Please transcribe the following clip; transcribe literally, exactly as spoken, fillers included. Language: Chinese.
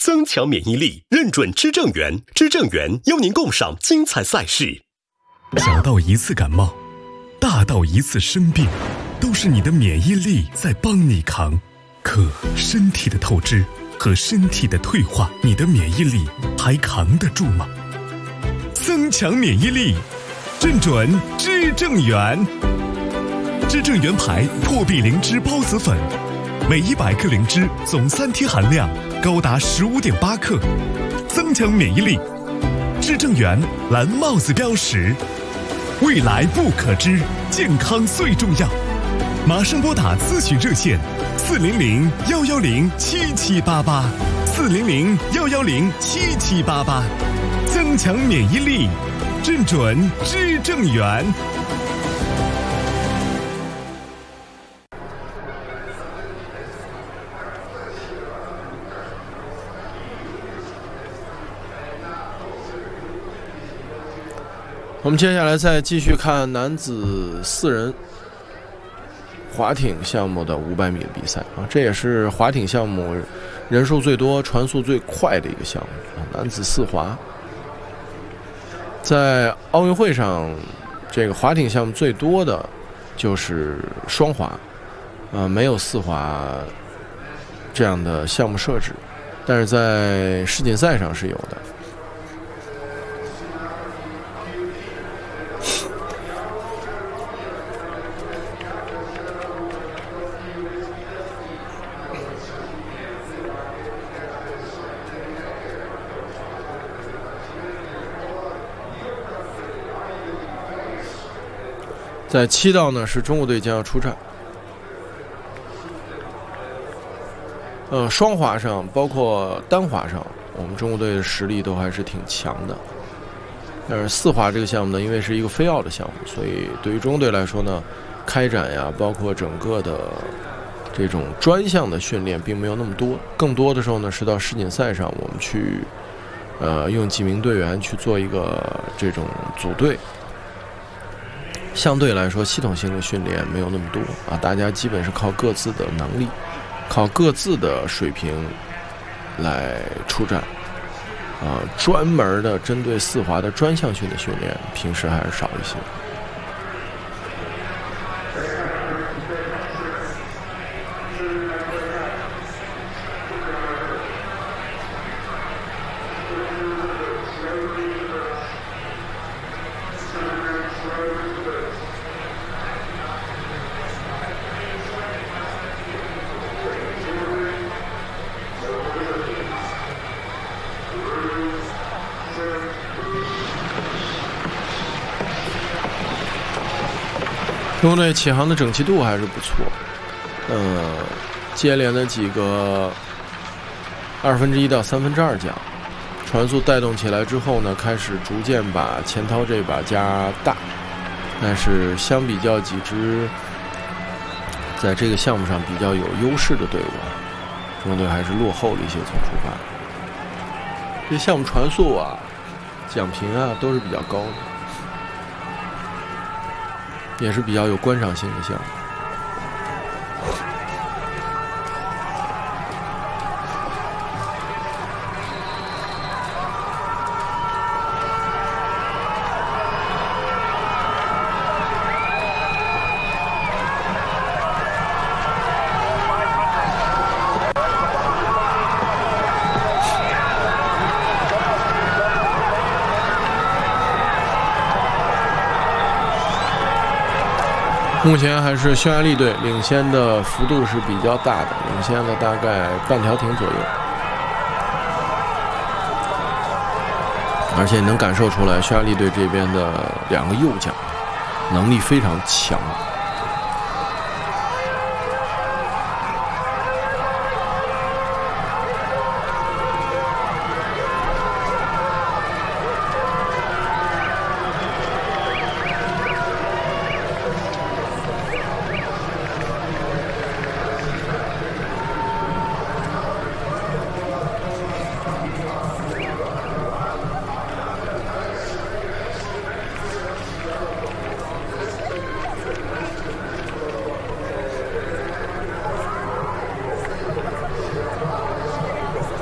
增强免疫力，认准知正源，知正源邀您共赏精彩赛事。 小到一次感冒，大到一次生病，都是你的免疫力在帮你扛。可身体的透支和身体的退化，你的免疫力还扛得住吗？增强免疫力，认准知正源。知正源牌破壁灵芝孢子粉，每一百克灵芝总三贴含量高达十五点八克，增强免疫力。知正源蓝帽子标识，未来不可知，健康最重要。马上拨打咨询热线四零零幺幺零七七八八，四零零幺幺零七七八八，增强免疫力，认准知正源。 我们接下来再继续看男子四人划艇项目的五百米的比赛啊，这也是划艇项目人数最多、传速最快的一个项目啊。男子四划在奥运会上，这个划艇项目最多的就是双划，啊，没有四划这样的项目设置，但是在世锦赛上是有的。在七道呢，是中国队将要出战。呃，双划上，包括单划上，我们中国队的实力都还是挺强的。但是四划这个项目呢，因为是一个非奥的项目，所以对于中国队来说呢，开展呀，包括整个的这种专项的训练并没有那么多，更多的时候呢，是到世锦赛上我们去，呃，用几名队员去做一个这种组队。相对来说，系统性的训练没有那么多啊，大家基本是靠各自的能力，靠各自的水平来出战，啊，专门的针对四划的专项性的训练，平时还是少一些。中国队起航的整齐度还是不错，呃，接连的几个二分之一到三分之二桨，传速带动起来之后呢，开始逐渐把钱涛这把加大，但是相比较几支在这个项目上比较有优势的队伍，中国队还是落后了一些。从出发，这项目传速啊、奖评啊都是比较高的。也是比较有观赏性的项目。目前还是匈牙利队领先的幅度是比较大的，领先了大概半条艇左右，而且能感受出来匈牙利队这边的两个右桨能力非常强。